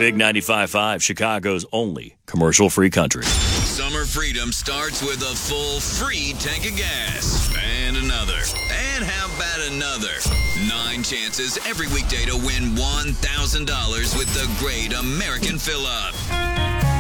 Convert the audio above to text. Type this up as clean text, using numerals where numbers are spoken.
Big 95.5, Chicago's only commercial-free country. Summer freedom starts with a full free tank of gas. And another. And how about another? 9 chances every weekday to win $1,000 with the Great American Fill-Up.